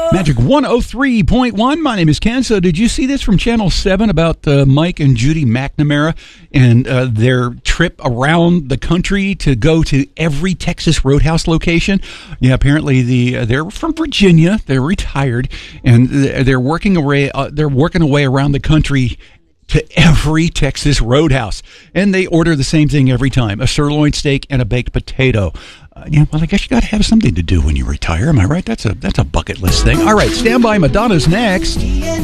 Magic 103.1. My name is Ken. So did you see this from Channel 7 about Mike and Judy McNamara and their trip around the country to go to every Texas Roadhouse location? Yeah, apparently they're from Virginia. They're retired, and they're working away around the country to every Texas Roadhouse. And they order the same thing every time, a sirloin steak and a baked potato. Well, I guess you got to have something to do when you retire. Am I right? That's a bucket list thing. All right, stand by. Madonna's next.